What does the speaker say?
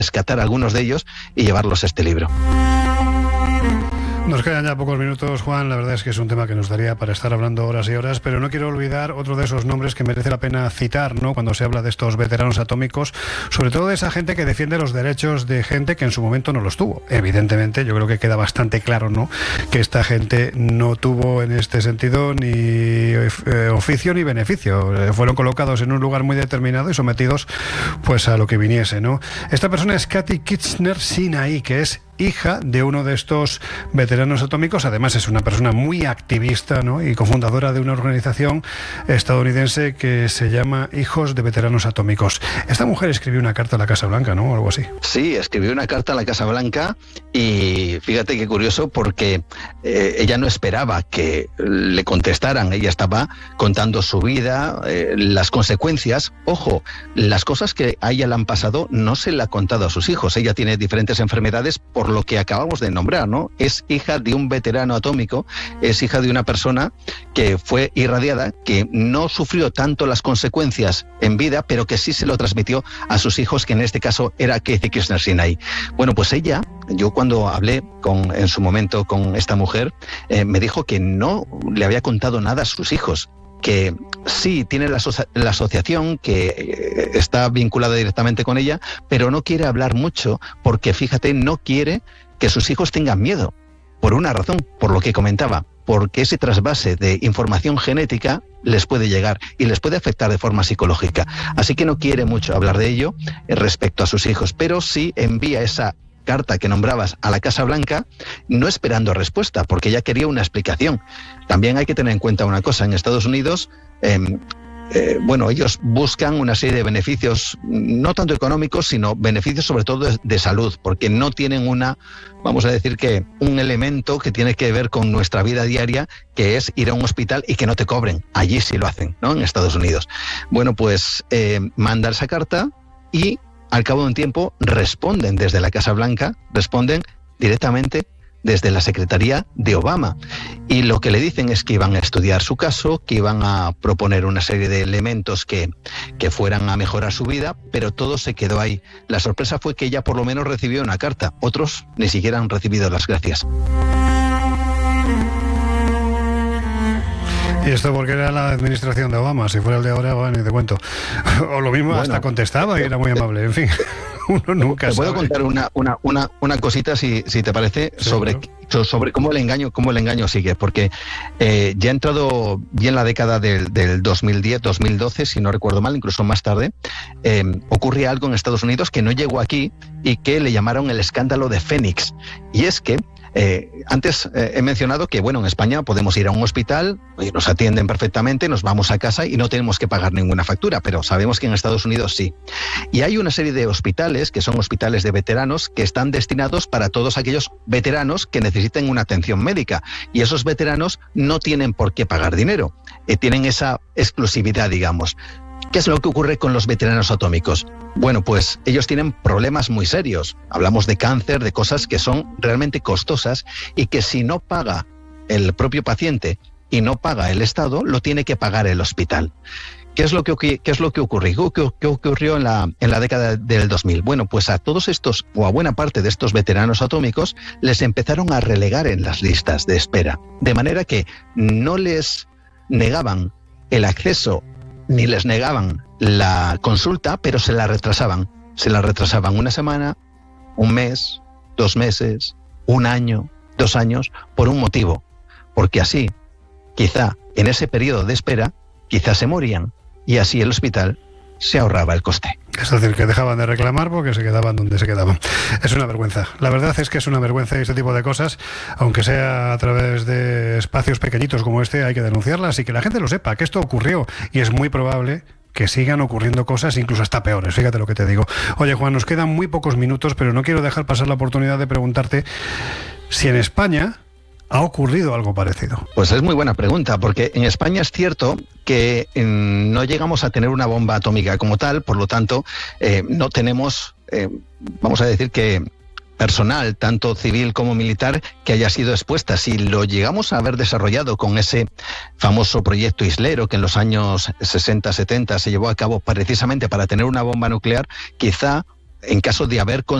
rescatar a algunos de ellos y llevarlos a este libro. Nos quedan ya pocos minutos, Juan. La verdad es que es un tema que nos daría para estar hablando horas y horas, pero no quiero olvidar otro de esos nombres que merece la pena citar, ¿no?, cuando se habla de estos veteranos atómicos, sobre todo de esa gente que defiende los derechos de gente que en su momento no los tuvo. Evidentemente, yo creo que queda bastante claro, ¿no?, que esta gente no tuvo en este sentido ni oficio ni beneficio. Fueron colocados en un lugar muy determinado y sometidos pues a lo que viniese, ¿no? Esta persona es Cathy Kirchner-Sinai, que es hija de uno de estos veteranos atómicos. Además es una persona muy activista, ¿no?, y cofundadora de una organización estadounidense que se llama Hijos de Veteranos Atómicos. Esta mujer escribió una carta a la Casa Blanca, ¿no?, o algo así. Sí, escribió una carta a la Casa Blanca y fíjate qué curioso, porque ella no esperaba que le contestaran. Ella estaba contando su vida, las consecuencias. Ojo, las cosas que a ella le han pasado no se le ha contado a sus hijos. Ella tiene diferentes enfermedades, por lo que acabamos de nombrar, ¿no? Es hija de un veterano atómico, es hija de una persona que fue irradiada, que no sufrió tanto las consecuencias en vida, pero que sí se lo transmitió a sus hijos, que en este caso era Cathy Kirchner-Sinai. Bueno, pues ella, yo cuando hablé en su momento con esta mujer, me dijo que no le había contado nada a sus hijos, que sí tiene la asociación, que está vinculada directamente con ella, pero no quiere hablar mucho porque, fíjate, no quiere que sus hijos tengan miedo, por una razón, por lo que comentaba, porque ese trasvase de información genética les puede llegar y les puede afectar de forma psicológica. Así que no quiere mucho hablar de ello respecto a sus hijos, pero sí envía esa carta que nombrabas a la Casa Blanca, no esperando respuesta, porque ella quería una explicación. También hay que tener en cuenta una cosa: en Estados Unidos, ellos buscan una serie de beneficios, no tanto económicos, sino beneficios sobre todo de salud, porque no tienen vamos a decir que un elemento que tiene que ver con nuestra vida diaria, que es ir a un hospital y que no te cobren. Allí sí lo hacen, ¿no?, en Estados Unidos. Bueno, pues manda esa carta y al cabo de un tiempo responden desde la Casa Blanca, responden directamente desde la Secretaría de Obama. Y lo que le dicen es que iban a estudiar su caso, que iban a proponer una serie de elementos que fueran a mejorar su vida, pero todo se quedó ahí. La sorpresa fue que ella por lo menos recibió una carta, otros ni siquiera han recibido las gracias. Y esto porque era la administración de Obama. Si fuera el de ahora, bueno, ni te cuento. O lo mismo, hasta contestaba y era muy amable. En fin, uno nunca sabe. Te puedo contar una cosita, si te parece, sí, sobre cómo el engaño sigue, porque ya ha entrado bien la década del 2010, 2012, si no recuerdo mal, incluso más tarde, ocurre algo en Estados Unidos que no llegó aquí y que le llamaron el escándalo de Phoenix. Y es que antes he mencionado que, bueno, en España podemos ir a un hospital y nos atienden perfectamente, nos vamos a casa y no tenemos que pagar ninguna factura, pero sabemos que en Estados Unidos sí. Y hay una serie de hospitales que son hospitales de veteranos que están destinados para todos aquellos veteranos que necesiten una atención médica, y esos veteranos no tienen por qué pagar dinero, tienen esa exclusividad, digamos. ¿Qué es lo que ocurre con los veteranos atómicos? Bueno, pues ellos tienen problemas muy serios. Hablamos de cáncer, de cosas que son realmente costosas y que si no paga el propio paciente y no paga el Estado, lo tiene que pagar el hospital. ¿Qué es lo que ocurrió? ¿Qué ocurrió en la década del 2000? Bueno, pues a todos estos, o a buena parte de estos veteranos atómicos, les empezaron a relegar en las listas de espera, de manera que no les negaban el acceso ni les negaban la consulta, pero se la retrasaban. Se la retrasaban una semana, un mes, 2 meses, 1 año, 2 años, por un motivo. Porque así, quizá en ese periodo de espera, quizá se morían y así el hospital se ahorraba el coste. Es decir, que dejaban de reclamar porque se quedaban donde se quedaban. Es una vergüenza. La verdad es que es una vergüenza, y este tipo de cosas, aunque sea a través de espacios pequeñitos como este, hay que denunciarlas y que la gente lo sepa, que esto ocurrió, y es muy probable que sigan ocurriendo cosas incluso hasta peores. Fíjate lo que te digo. Oye, Juan, nos quedan muy pocos minutos, pero no quiero dejar pasar la oportunidad de preguntarte si en España ¿ha ocurrido algo parecido? Pues es muy buena pregunta, porque en España es cierto que no llegamos a tener una bomba atómica como tal, por lo tanto, no tenemos, vamos a decir que personal, tanto civil como militar, que haya sido expuesta. Si lo llegamos a haber desarrollado con ese famoso proyecto Islero, que en los años 60-70 se llevó a cabo precisamente para tener una bomba nuclear, quizá en caso de haber